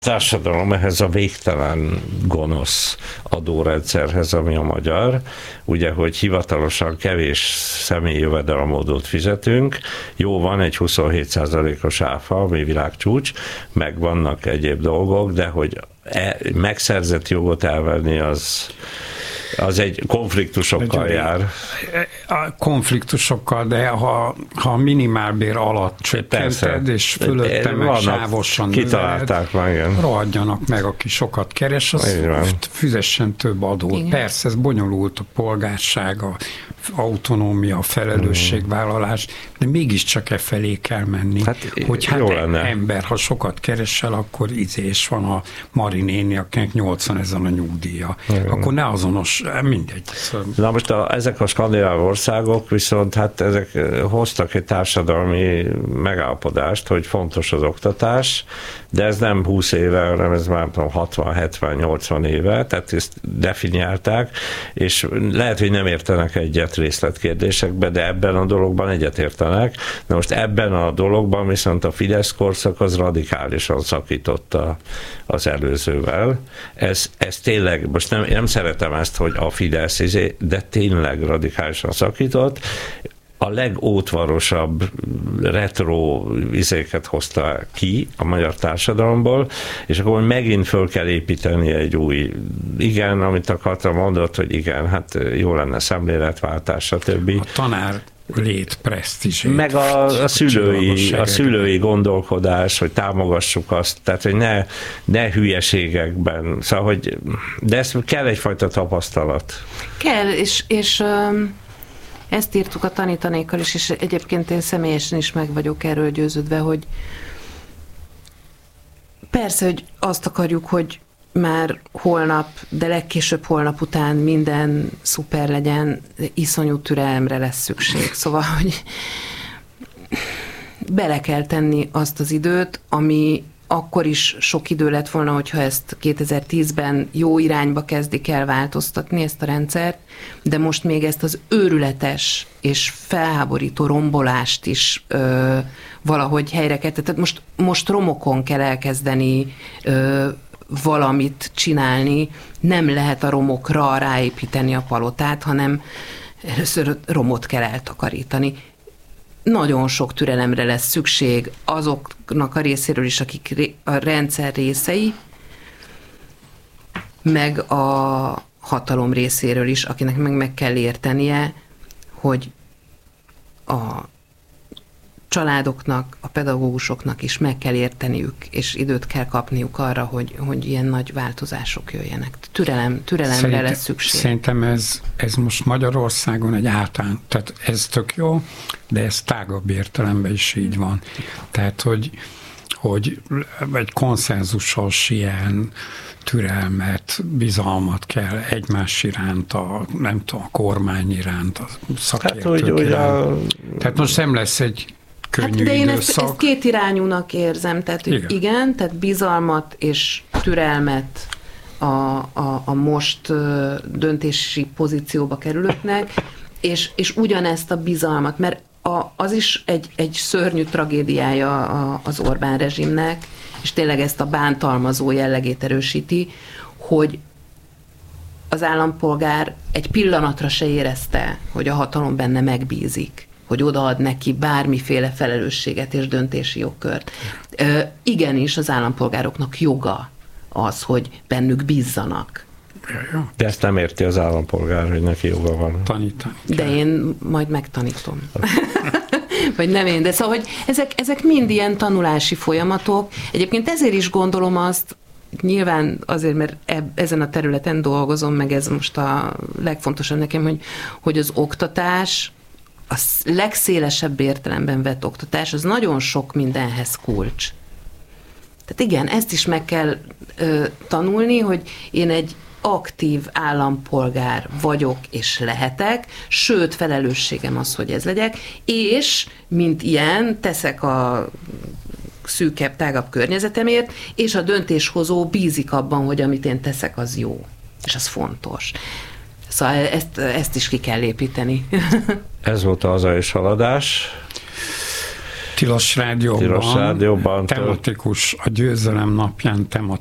Társadalom ehhez a végtelen gonosz adórendszerhez, ami a magyar, ugye, hogy hivatalosan kevés személyi jövedelemadót fizetünk, jó, van egy 27%-os áfa, ami világcsúcs, meg vannak egyéb dolgok, de hogy megszerzett jogot elvenni, az egy konfliktusokkal jár. A konfliktusokkal, de ha a minimálbér alatt csökkented, és fölötte meg sávosan kitalálták már, rohadjanak meg, aki sokat keres, az fizessen több adót. Igen. Persze, ez bonyolult, a polgárság, a autonómia, a felelősségvállalás, de mégiscsak felé kell menni. Hogy ember, ha sokat keresel, akkor és van a Mari néni, akinek 80 ezen a nyugdíja. Akkor ne azonos, mindegy. Na most ezek a skandináv országok viszont ezek hoztak egy társadalmi megállapodást, hogy fontos az oktatás, de ez nem 20 éve, hanem ez már 60, 70, 80 éve, tehát ezt definiálták, és lehet, hogy nem értenek egyet részletkérdésekbe, de ebben a dologban egyetértenek. Na most ebben a dologban viszont a Fidesz korszak az radikálisan szakította az előzővel. Ez tényleg, most nem szeretem ezt, hogy a Fidesz, de tényleg radikálisan szakított. A legótvarosabb retro izéket hozta ki a magyar társadalomból, és akkor megint föl kell építeni egy új, igen, amit a Kata mondott, hogy igen, jó lenne szemléletváltás, stb. A tanár lét presztízsét. Meg a szülői gondolkodás, hogy támogassuk azt, tehát hogy ne hülyeségekben, szóval, hogy de ez kell egyfajta tapasztalat. Kell, és ezt írtuk a tanítanékkal is, és egyébként én személyesen is meg vagyok erről győződve, hogy persze, hogy azt akarjuk, hogy már holnap, de legkésőbb holnap után minden szuper legyen, iszonyú türelemre lesz szükség. Szóval, hogy bele kell tenni azt az időt, ami akkor is sok idő lett volna, hogyha ezt 2010-ben jó irányba kezdik el változtatni ezt a rendszert, de most még ezt az őrületes és felháborító rombolást is valahogy helyre kell. Tehát most romokon kell elkezdeni valamit csinálni, nem lehet a romokra ráépíteni a palotát, hanem először romot kell eltakarítani. Nagyon sok türelemre lesz szükség azoknak a részéről is, akik a rendszer részei, meg a hatalom részéről is, akinek meg kell értenie, hogy a családoknak, a pedagógusoknak is meg kell érteniük, és időt kell kapniuk arra, hogy ilyen nagy változások jöjjenek. Türelemre lesz szükség. Szerintem ez most Magyarországon egy tehát ez tök jó, de ez tágabb értelemben is így van. Tehát, hogy egy konszenzusos ilyen türelmet, bizalmat kell egymás iránt, a kormány iránt, a szakértők iránt. Tehát most nem lesz egy könnyű de én időszak. ezt kétirányúnak érzem, tehát igen, tehát bizalmat és türelmet a most döntési pozícióba kerülőknek, és ugyanezt a bizalmat, mert az is egy szörnyű tragédiája az Orbán rezsimnek, és tényleg ezt a bántalmazó jellegét erősíti, hogy az állampolgár egy pillanatra se érezte, hogy a hatalom benne megbízik, hogy odaad neki bármiféle felelősséget és döntési jogkört. Igenis, az állampolgároknak joga az, hogy bennük bízzanak. De ezt nem érti az állampolgár, hogy neki joga van. Tanítani. De én majd megtanítom. Vagy nem én, de szóval, hogy ezek mind ilyen tanulási folyamatok. Egyébként ezért is gondolom azt, nyilván azért, mert ezen a területen dolgozom, meg ez most a legfontosabb nekem, hogy az oktatás, a legszélesebb értelemben vett oktatás, az nagyon sok mindenhez kulcs. Tehát igen, ezt is meg kell tanulni, hogy én egy aktív állampolgár vagyok és lehetek, sőt, felelősségem az, hogy ez legyek, és mint ilyen teszek a szűkebb, tágabb környezetemért, és a döntéshozó bízik abban, hogy amit én teszek, az jó, és az fontos. Szóval ezt is ki kell építeni. Ez volt a hazai haladás. Tilos Rádióban Tilos Rádióban tematikus, a győzelem napján tematikus